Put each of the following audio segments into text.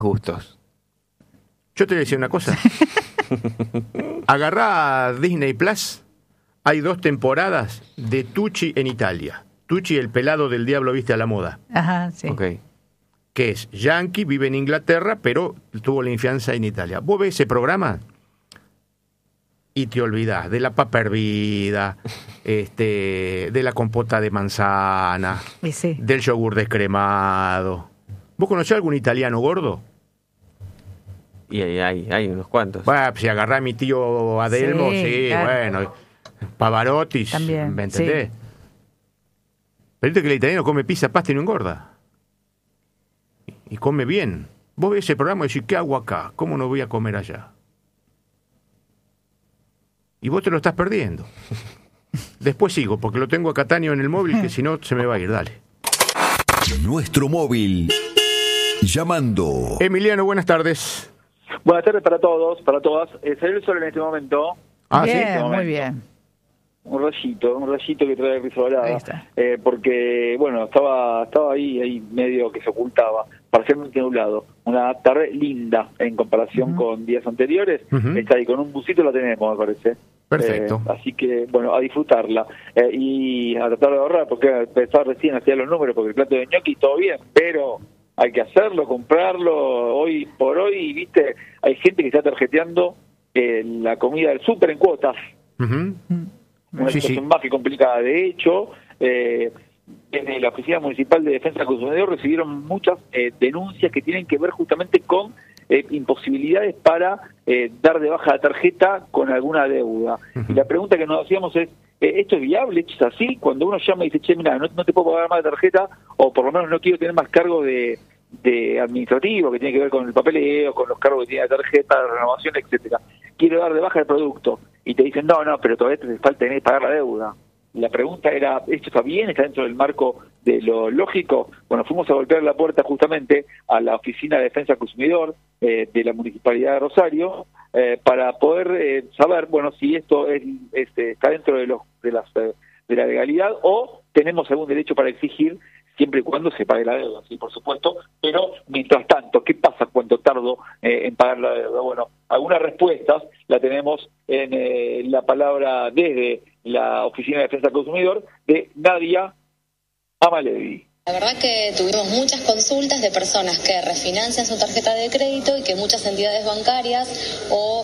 Justos. Yo te voy a decir una cosa. Agarrá Disney Plus. Hay 2 temporadas de Tucci en Italia. Tucci, el pelado del diablo viste a la moda. Ajá, sí. Ok. Que es yankee, vive en Inglaterra, pero tuvo la infancia en Italia. Vos ves ese programa y te olvidás de la papa hervida, de la compota de manzana, Y sí. del yogur descremado. ¿Vos conocés algún italiano gordo? Y hay unos cuantos. Bueno, si agarrá a mi tío Adelmo, Sí, sí, claro. bueno. Pavarotti, También, ¿me entendés? Pero viste que el italiano come pizza, pasta y no engorda. Y come bien. Vos ves ese programa y decís, ¿qué hago acá? ¿Cómo no voy a comer allá? Y vos te lo estás perdiendo. Después sigo, porque lo tengo a Cataño en el móvil, que si no se me va a ir, dale. Nuestro móvil. Llamando. Emiliano, buenas tardes. Buenas tardes para todos, para todas. Salió el sol en este momento. Ah, bien, ¿sí? muy bien. Un rayito que trae Ahí Risolada, está. porque, bueno, estaba ahí medio que se ocultaba, parcialmente nublado. Una tarde linda en comparación con días anteriores. Ujú. Está ahí, con un busito la tenemos, me parece. Perfecto. Así que, bueno, a disfrutarla. Y a tratar de ahorrar, porque empezar recién hacía los números, porque el plato de ñoqui todo bien, pero hay que hacerlo, comprarlo, hoy por hoy, viste, hay gente que está tarjeteando la comida del súper en cuotas. Ujú. Una Sí, situación sí. más que complicada. De hecho, desde la Oficina Municipal de Defensa del Consumidor recibieron muchas denuncias que tienen que ver justamente con imposibilidades para dar de baja la tarjeta con alguna deuda. Y la pregunta que nos hacíamos es, ¿esto es viable? ¿Esto es así? Cuando uno llama y dice, che, mira, no te puedo pagar más la tarjeta, o por lo menos no quiero tener más cargo de administrativo, que tiene que ver con el papeleo, con los cargos que tiene la tarjeta, la renovación, etcétera. Quiero dar de baja el producto. Y te dicen, no, pero todavía te falta tener que pagar la deuda. La pregunta era, ¿esto está bien? ¿Está dentro del marco de lo lógico? Bueno, fuimos a golpear la puerta justamente a la Oficina de Defensa del Consumidor de la Municipalidad de Rosario para poder saber, bueno, si esto está dentro de la legalidad o tenemos algún derecho para exigir siempre y cuando se pague la deuda, sí, por supuesto, pero mientras tanto, ¿qué pasa cuando tardo en pagar la deuda? Bueno, algunas respuestas la tenemos en la palabra desde la Oficina de Defensa del Consumidor de Nadia Amalevi. La verdad que tuvimos muchas consultas de personas que refinancian su tarjeta de crédito y que muchas entidades bancarias o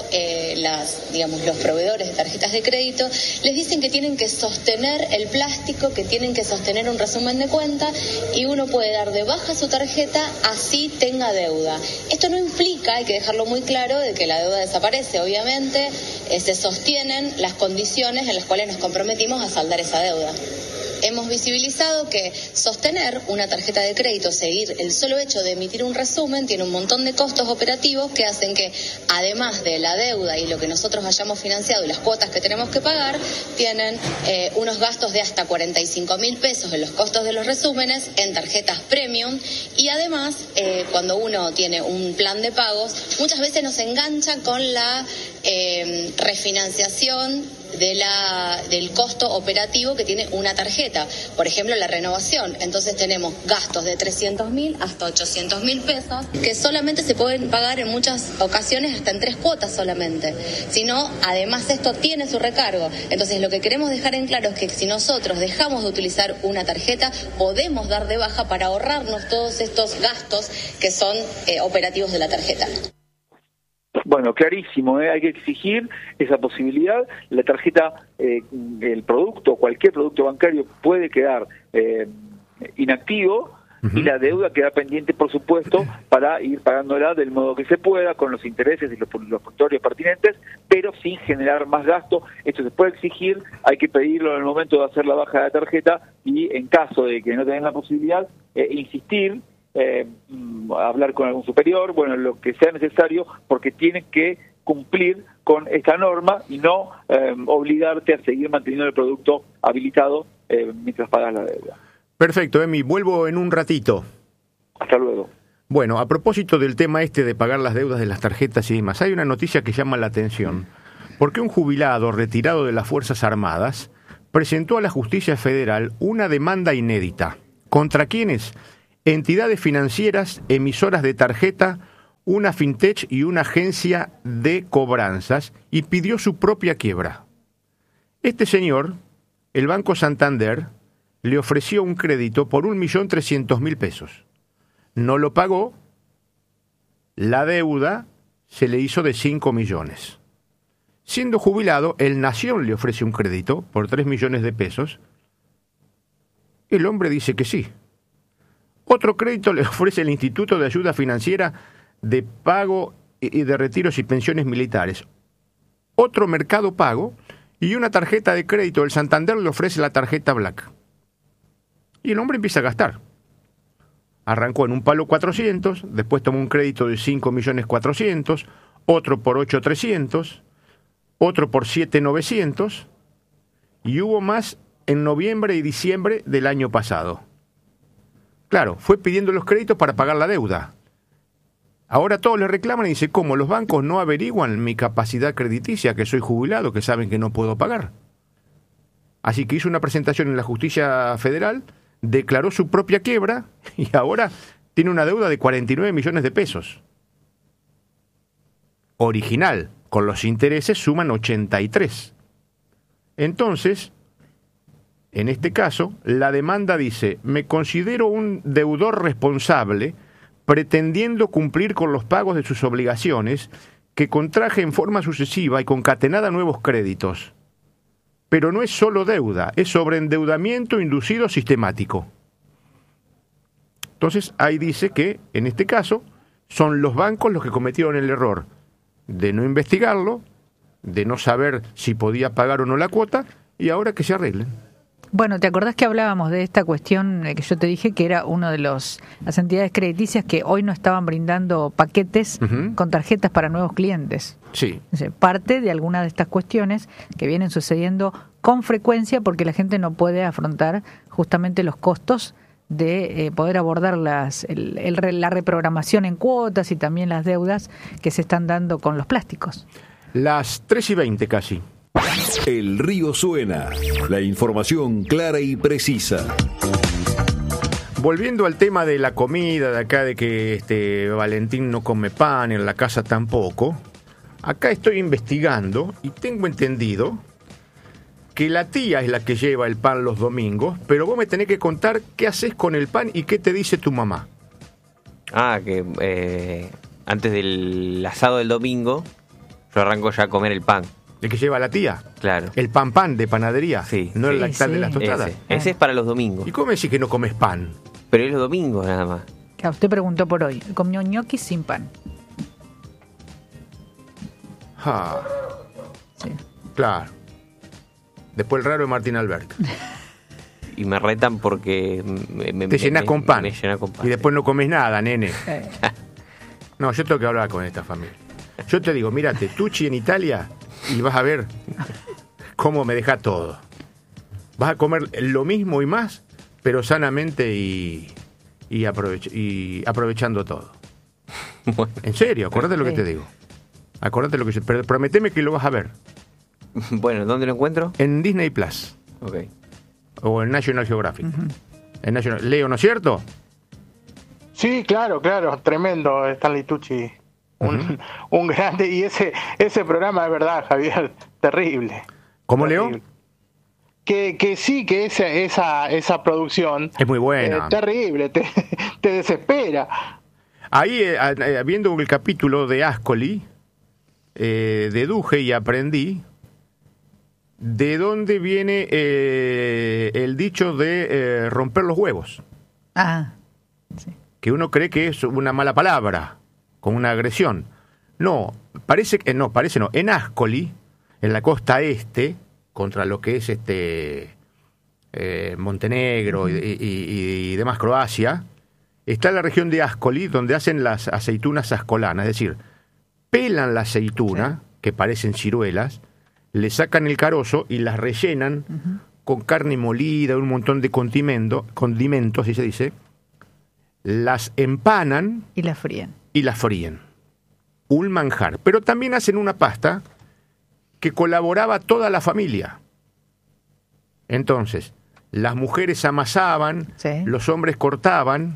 los proveedores de tarjetas de crédito les dicen que tienen que sostener el plástico, que tienen que sostener un resumen de cuenta y uno puede dar de baja su tarjeta así tenga deuda. Esto no implica, hay que dejarlo muy claro, de que la deuda desaparece. Obviamente se sostienen las condiciones en las cuales nos comprometimos a saldar esa deuda. Hemos visibilizado que sostener una tarjeta de crédito, seguir el solo hecho de emitir un resumen, tiene un montón de costos operativos que hacen que, además de la deuda y lo que nosotros hayamos financiado y las cuotas que tenemos que pagar, tienen unos gastos de hasta 45.000 pesos en los costos de los resúmenes en tarjetas premium y además, cuando uno tiene un plan de pagos, muchas veces nos engancha con la refinanciación del costo operativo que tiene una tarjeta, por ejemplo la renovación. Entonces tenemos gastos de 300.000 hasta 800.000 pesos que solamente se pueden pagar en muchas ocasiones hasta en 3 cuotas solamente, sino además esto tiene su recargo. Entonces lo que queremos dejar en claro es que si nosotros dejamos de utilizar una tarjeta podemos dar de baja para ahorrarnos todos estos gastos que son operativos de la tarjeta. Bueno, clarísimo, hay que exigir esa posibilidad. La tarjeta, el producto, cualquier producto bancario puede quedar inactivo y la deuda queda pendiente, por supuesto, para ir pagándola del modo que se pueda, con los intereses y los puntuarios pertinentes, pero sin generar más gasto. Esto se puede exigir, hay que pedirlo en el momento de hacer la baja de la tarjeta y en caso de que no tengan la posibilidad, insistir, hablar con algún superior, bueno, lo que sea necesario, porque tienes que cumplir con esta norma y no obligarte a seguir manteniendo el producto habilitado mientras pagas la deuda. Perfecto, Emi, vuelvo en un ratito. Hasta luego. Bueno, a propósito del tema de pagar las deudas de las tarjetas y demás, hay una noticia que llama la atención, porque un jubilado retirado de las Fuerzas Armadas presentó a la Justicia Federal una demanda inédita. ¿Contra quiénes? Entidades financieras, emisoras de tarjeta una fintech y una agencia de cobranzas y pidió su propia quiebra. Este señor, el Banco Santander, le ofreció un crédito por 1.300.000 pesos. No lo pagó, la deuda se le hizo de 5 millones. Siendo jubilado, el Nación le ofrece un crédito por 3 millones de pesos. El hombre dice que sí. Otro crédito le ofrece el Instituto de Ayuda Financiera de Pago y de Retiros y Pensiones Militares. Otro Mercado Pago y una tarjeta de crédito del Santander le ofrece la tarjeta Black. Y el hombre empieza a gastar. Arrancó en un palo 400, después tomó un crédito de 5.400.000, otro por 8.300.000, otro por 7.900.000 y hubo más en noviembre y diciembre del año pasado. Claro, fue pidiendo los créditos para pagar la deuda. Ahora todos le reclaman y dice, ¿cómo? Los bancos no averiguan mi capacidad crediticia, que soy jubilado, que saben que no puedo pagar. Así que hizo una presentación en la Justicia Federal, declaró su propia quiebra y ahora tiene una deuda de 49 millones de pesos. Original, con los intereses suman 83. Entonces, en este caso, la demanda dice, me considero un deudor responsable pretendiendo cumplir con los pagos de sus obligaciones que contraje en forma sucesiva y concatenada nuevos créditos. Pero no es solo deuda, es sobreendeudamiento inducido sistemático. Entonces, ahí dice que, en este caso, son los bancos los que cometieron el error de no investigarlo, de no saber si podía pagar o no la cuota, y ahora que se arreglen. Bueno, ¿te acordás que hablábamos de esta cuestión que yo te dije que era uno de las entidades crediticias que hoy no estaban brindando paquetes con tarjetas para nuevos clientes? Sí. O sea, parte de alguna de estas cuestiones que vienen sucediendo con frecuencia porque la gente no puede afrontar justamente los costos de poder abordar la reprogramación en cuotas y también las deudas que se están dando con los plásticos. Las 3:20 casi. El río suena, la información clara y precisa. Volviendo al tema de la comida, de acá de que Valentín no come pan, en la casa tampoco, acá estoy investigando y tengo entendido que la tía es la que lleva el pan los domingos, pero vos me tenés que contar qué haces con el pan y qué te dice tu mamá. Que antes del asado del domingo yo arranco ya a comer el pan. ¿El que lleva la tía? Claro. ¿El pan de panadería? Sí. ¿No el Sí, lactal sí. de las tostadas? Ese es para los domingos. ¿Y cómo me decís que no comes pan? Pero es los domingos nada más. Claro, usted preguntó por hoy. Comió ñoquis sin pan. Ah, Sí. claro. Después el raro de Martín Alberca. Y me retan porque Te llenás con pan. Me llena con pan. Y después no comes nada, nene. No, yo tengo que hablar con esta familia. Yo te digo, mírate, Tucci en Italia y vas a ver cómo me deja todo. Vas a comer lo mismo y más, pero sanamente y aprovechando todo. Bueno. En serio, acordate lo que te digo. Acordate lo que pero prometeme que lo vas a ver. Bueno, ¿dónde lo encuentro? En Disney Plus Ok. o en National Geographic. En Leo, ¿no es cierto? Sí, claro, tremendo Stanley Tucci, un grande, y ese programa es verdad, Javier, terrible. ¿Cómo, terrible. Leo? Que sí, que esa producción Es muy buena. terrible, te desespera. Ahí, viendo el capítulo de Ascoli, deduje y aprendí de dónde viene el dicho de romper los huevos. Ah, sí. Que uno cree que es una mala palabra, como una agresión. No, parece no. En Ascoli, en la costa este, contra lo que es Montenegro y demás Croacia, está la región de Ascoli, donde hacen las aceitunas ascolanas, es decir, pelan la aceituna, que parecen ciruelas, le sacan el carozo y las rellenan con carne molida, un montón de condimentos, así se dice, las empanan Y la fríen. y las fríen. Un manjar. Pero también hacen una pasta que colaboraba toda la familia. Entonces, las mujeres amasaban, Sí. los hombres cortaban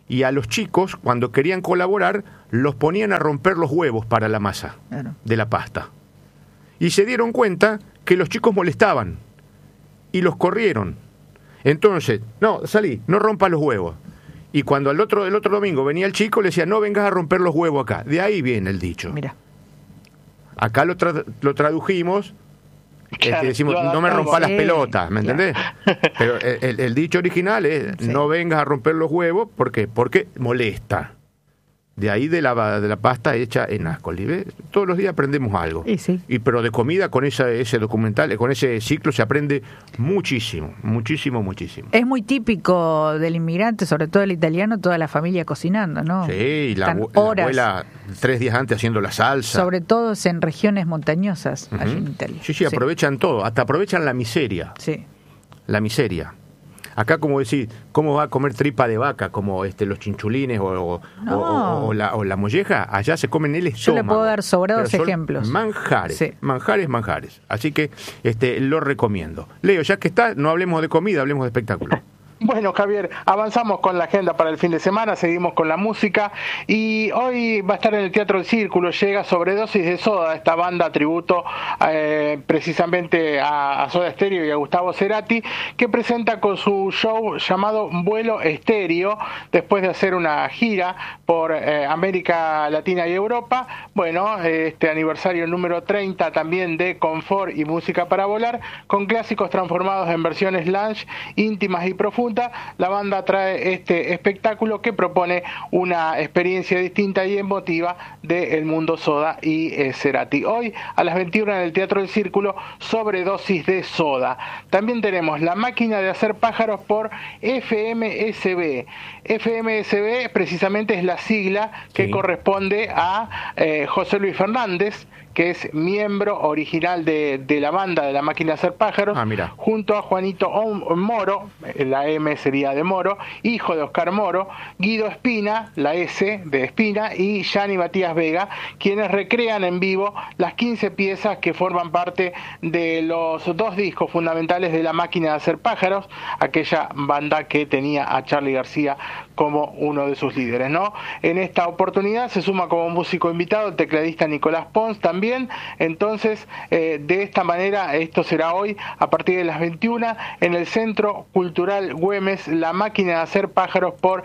y a los chicos, cuando querían colaborar, los ponían a romper los huevos para la masa de la pasta. Y se dieron cuenta que los chicos molestaban y los corrieron. Entonces, no, salí, no rompas los huevos. Y cuando el otro domingo venía el chico, le decía, no vengas a romper los huevos acá. De ahí viene el dicho. Mira. Acá lo tradujimos, decimos, no me rompas las pelotas, ¿me entendés? Pero el dicho original es, no vengas a romper los huevos, ¿por qué? Porque molesta. De ahí de la pasta hecha en Ascoli. ¿Ves? Todos los días aprendemos algo. Pero de comida, con ese documental, con ese ciclo, se aprende muchísimo. Es muy típico del inmigrante, sobre todo el italiano, toda la familia cocinando, ¿no? Sí, y la abuela 3 días antes haciendo la salsa. Sobre todo en regiones montañosas, allí en Italia. Sí, aprovechan todo, hasta aprovechan la miseria. Sí. La miseria. Acá, como decir, ¿cómo va a comer tripa de vaca? Como los chinchulines o la molleja. Allá se comen el estómago. Yo le puedo dar sobrados ejemplos. Manjares. Así que lo recomiendo. Leo, ya que está, no hablemos de comida, hablemos de espectáculo. Bueno, Javier, avanzamos con la agenda para el fin de semana, seguimos con la música y hoy va a estar en el Teatro del Círculo, llega Sobredosis de Soda, esta banda tributo precisamente a Soda Stereo y a Gustavo Cerati, que presenta con su show llamado Vuelo Estéreo, después de hacer una gira por América Latina y Europa. Bueno, este aniversario número 30 también de Confort y Música para Volar, con clásicos transformados en versiones lounge, íntimas y profundas. La banda trae este espectáculo que propone una experiencia distinta y emotiva del mundo Soda y Cerati. Hoy a las 21 en el Teatro del Círculo, Sobredosis de Soda. También tenemos La Máquina de Hacer Pájaros por FMSB. FMSB precisamente es la sigla que corresponde a José Luis Fernández, que es miembro original de la banda de La Máquina de Hacer Pájaros, junto a Juanito Moro, la M sería de Moro, hijo de Oscar Moro, Guido Espina, la S de Espina, y Gianni Matías Vega, quienes recrean en vivo las 15 piezas que forman parte de los 2 discos fundamentales de La Máquina de Hacer Pájaros, aquella banda que tenía a Charly García como uno de sus líderes, ¿no? En esta oportunidad se suma como músico invitado el tecladista Nicolás Pons también. Entonces, de esta manera, esto será hoy a partir de las 21 en el Centro Cultural Güemes, La Máquina de Hacer Pájaros por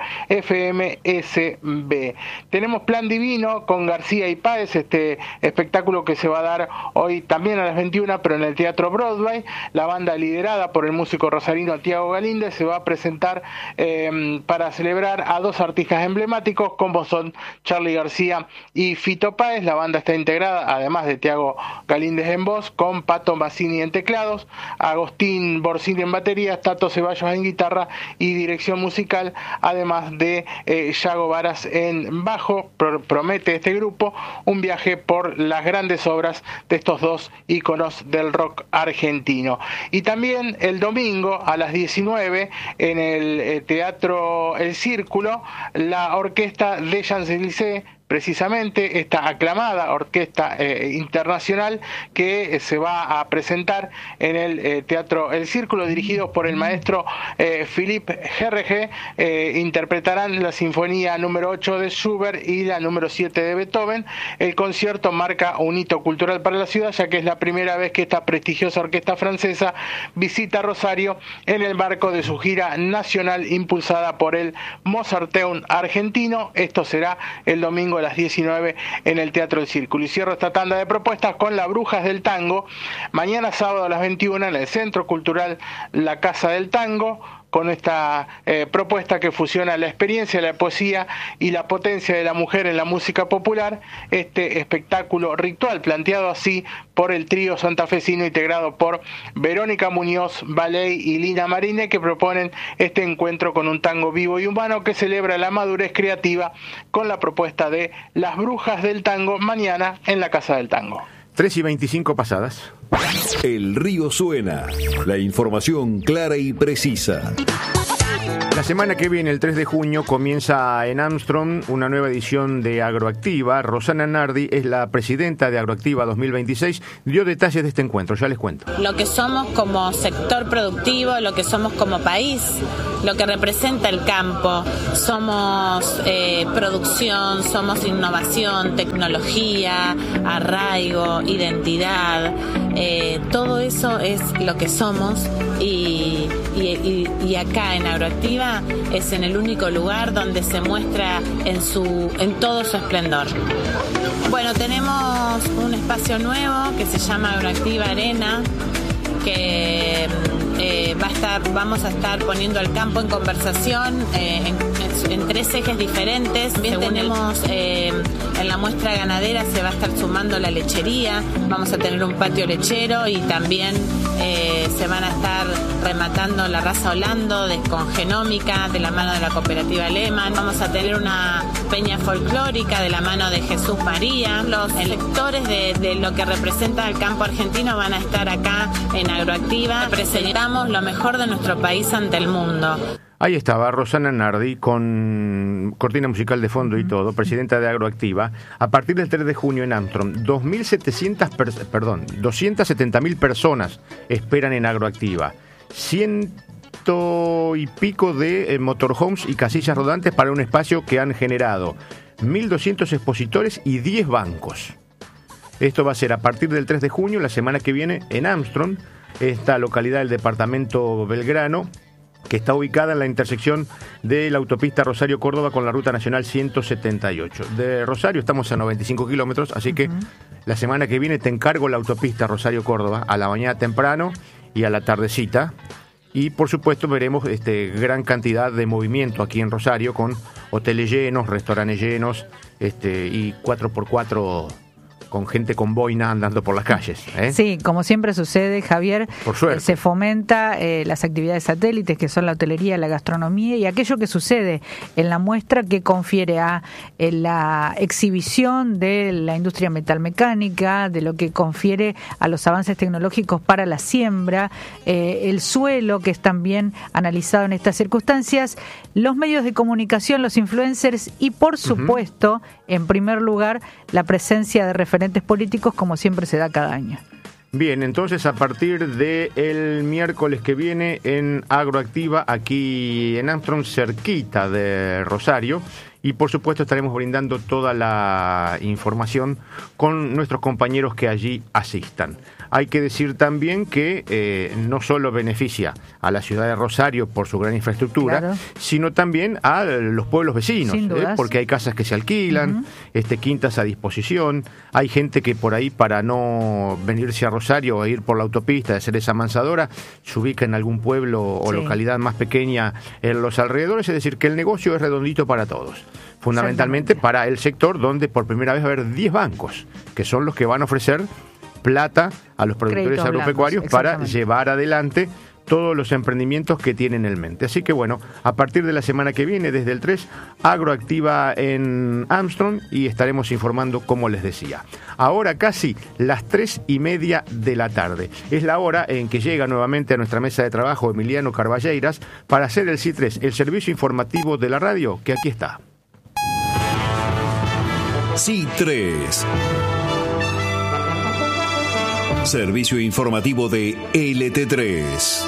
FMSB. Tenemos Plan Divino con García y Páez, este espectáculo que se va a dar hoy también a las 21, pero en el Teatro Broadway. La banda liderada por el músico rosarino Tiago Galíndez se va a presentar para celebrar a 2 artistas emblemáticos como son Charly García y Fito Páez. La banda está integrada, además de Tiago Galíndez en voz, con Pato Mazzini en teclados, Agustín Borsini en batería, Tato Ceballos en guitarra y dirección musical, además de Yago Varas en bajo. Promete este grupo un viaje por las grandes obras de estos 2 íconos del rock argentino. Y también el domingo a las 19 en el Teatro El Círculo, la orquesta de Champs-Élysées, precisamente esta aclamada orquesta internacional que se va a presentar en el Teatro El Círculo, dirigidos por el maestro Philippe Gerrege, interpretarán la Sinfonía número 8 de Schubert y la número 7 de Beethoven. El concierto marca un hito cultural para la ciudad, ya que es la primera vez que esta prestigiosa orquesta francesa visita Rosario en el marco de su gira nacional impulsada por el Mozarteum argentino. Esto será el domingo a las 19 en el Teatro del Círculo. Y cierro esta tanda de propuestas con las Brujas del Tango, mañana sábado a las 21 en el Centro Cultural La Casa del Tango, con esta propuesta que fusiona la experiencia, la poesía y la potencia de la mujer en la música popular. Este espectáculo ritual, planteado así por el trío santafesino integrado por Verónica Muñoz, Baley y Lina Marine, que proponen este encuentro con un tango vivo y humano que celebra la madurez creativa con la propuesta de Las Brujas del Tango, mañana en la Casa del Tango. 3:25 pasadas. El río suena. La información clara y precisa. La La semana que viene, el 3 de junio, comienza en Armstrong una nueva edición de Agroactiva. Rosana Nardi es la presidenta de Agroactiva 2026. Dio detalles de este encuentro, ya les cuento. Lo que somos como sector productivo, lo que somos como país, lo que representa el campo. Somos producción, somos innovación, tecnología, arraigo, identidad. Todo eso es lo que somos y acá en Agroactiva es en el único lugar donde se muestra en todo su esplendor. Bueno, tenemos un espacio nuevo que se llama Agroactiva Arena, que vamos a estar poniendo al campo en conversación en 3 ejes diferentes. También tenemos en la muestra ganadera se va a estar sumando la lechería, vamos a tener un patio lechero y también se van a estar rematando la raza Holando con genómica de la mano de la cooperativa Lehmann. Vamos a tener una peña folclórica de la mano de Jesús María. Los electores de lo que representa el campo argentino van a estar acá en Agroactiva. Presentamos lo mejor de nuestro país ante el mundo. Ahí estaba Rosana Nardi con cortina musical de fondo y todo, presidenta de Agroactiva. A partir del 3 de junio en Armstrong, 270.000 personas esperan en Agroactiva. 100 y pico de motorhomes y casillas rodantes para un espacio que han generado 1.200 expositores y 10 bancos. Esto va a ser a partir del 3 de junio, la semana que viene, en Armstrong, esta localidad del departamento Belgrano, que está ubicada en la intersección de la autopista Rosario-Córdoba con la ruta nacional 178. De Rosario estamos a 95 kilómetros, así que la semana que viene te encargo la autopista Rosario-Córdoba a la mañana temprano y a la tardecita. Y por supuesto veremos gran cantidad de movimiento aquí en Rosario con hoteles llenos, restaurantes llenos y 4x4 con gente con boina andando por las calles. Sí, como siempre sucede, Javier, por suerte. Se fomenta las actividades satélites, que son la hotelería, la gastronomía y aquello que sucede en la muestra que confiere a la exhibición de la industria metalmecánica, de lo que confiere a los avances tecnológicos para la siembra, el suelo, que es también analizado en estas circunstancias, los medios de comunicación, los influencers y, por supuesto, en primer lugar, la presencia de referentes políticos, como siempre se da cada año. Bien, entonces a partir del miércoles que viene en Agroactiva, aquí en Armstrong, cerquita de Rosario, y por supuesto estaremos brindando toda la información con nuestros compañeros que allí asistan. Hay que decir también que no solo beneficia a la ciudad de Rosario por su gran infraestructura, claro, sino también a los pueblos vecinos, porque hay casas que se alquilan, quintas a disposición, hay gente que por ahí, para no venirse a Rosario o ir por la autopista de hacer esa mansadora, se ubica en algún pueblo o localidad más pequeña en los alrededores, es decir, que el negocio es redondito para todos. Fundamentalmente para el sector donde por primera vez va a haber 10 bancos, que son los que van a ofrecer plata a los productores agropecuarios para llevar adelante todos los emprendimientos que tienen en mente. Así que bueno, a partir de la semana que viene, desde el 3, Agroactiva en Armstrong, y estaremos informando, como les decía. Ahora casi las 3:30 de la tarde. Es la hora en que llega nuevamente a nuestra mesa de trabajo Emiliano Carballeiras para hacer el C3, el servicio informativo de la radio, que aquí está. C3, servicio informativo de LT3.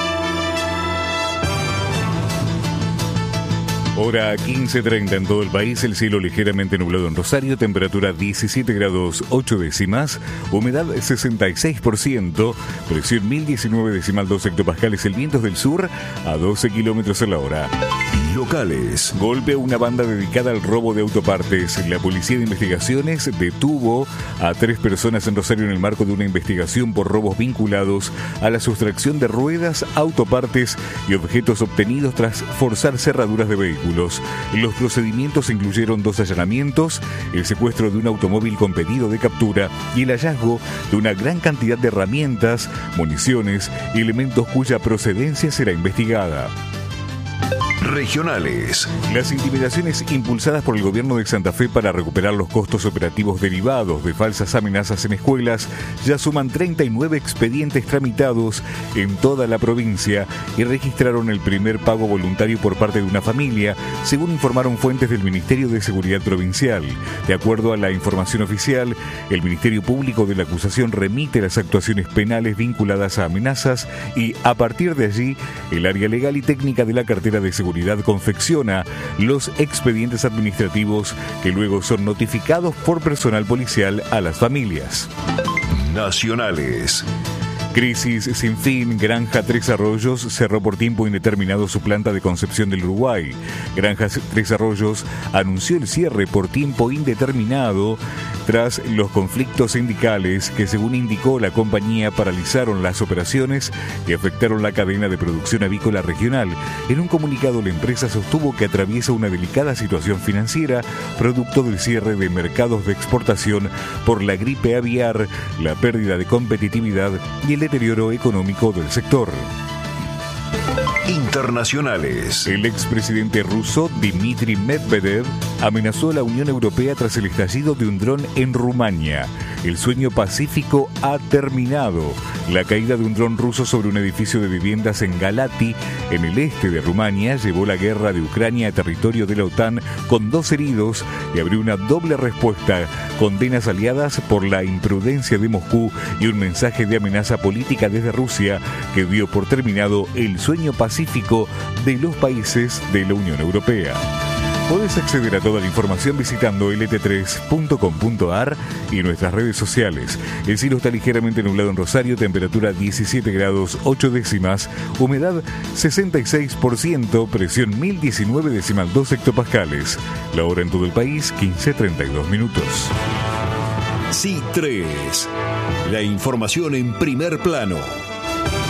Hora 15:30 en todo el país, el cielo ligeramente nublado en Rosario, temperatura 17 grados 8 décimas, humedad 66%, presión 1019,2 hectopascales, el viento del sur a 12 kilómetros a la hora. Locales. Golpe a una banda dedicada al robo de autopartes. La Policía de Investigaciones detuvo a 3 personas en Rosario en el marco de una investigación por robos vinculados a la sustracción de ruedas, autopartes y objetos obtenidos tras forzar cerraduras de vehículos. Los procedimientos incluyeron 2 allanamientos, el secuestro de un automóvil con pedido de captura y el hallazgo de una gran cantidad de herramientas, municiones y elementos cuya procedencia será investigada. Regionales. Las intimidaciones impulsadas por el gobierno de Santa Fe para recuperar los costos operativos derivados de falsas amenazas en escuelas ya suman 39 expedientes tramitados en toda la provincia y registraron el primer pago voluntario por parte de una familia, según informaron fuentes del Ministerio de Seguridad Provincial. De acuerdo a la información oficial, el Ministerio Público de la acusación remite las actuaciones penales vinculadas a amenazas y, a partir de allí, el área legal y técnica de la cartera de seguridad confecciona los expedientes administrativos que luego son notificados por personal policial a las familias. Nacionales. Crisis sin fin. Granja Tres Arroyos cerró por tiempo indeterminado su planta de Concepción del Uruguay. Granja Tres Arroyos anunció el cierre por tiempo indeterminado tras los conflictos sindicales que, según indicó la compañía, paralizaron las operaciones y afectaron la cadena de producción avícola regional. En un comunicado, la empresa sostuvo que atraviesa una delicada situación financiera producto del cierre de mercados de exportación por la gripe aviar, la pérdida de competitividad y el deterioro económico del sector. Internacionales. El expresidente ruso Dmitry Medvedev amenazó a la Unión Europea tras el estallido de un dron en Rumania. El sueño pacífico ha terminado. La caída de un dron ruso sobre un edificio de viviendas en Galati, en el este de Rumania, llevó la guerra de Ucrania a territorio de la OTAN con 2 heridos y abrió una doble respuesta: condenas aliadas por la imprudencia de Moscú y un mensaje de amenaza política desde Rusia que dio por terminado el sueño pacífico de los países de la Unión Europea. Podés acceder a toda la información visitando lt3.com.ar y nuestras redes sociales. El cielo está ligeramente nublado en Rosario, temperatura 17 grados 8 décimas, humedad 66%, presión 1019,2 hectopascales. La hora en todo el país, 15:32 minutos. Sí 3. La información en primer plano.